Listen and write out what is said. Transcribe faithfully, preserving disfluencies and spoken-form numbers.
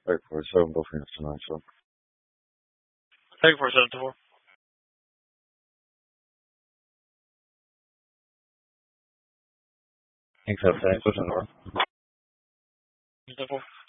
Take four seven Dolphin tonight, so. Take four seven four. Ik zou het even tussendoor. Seven four.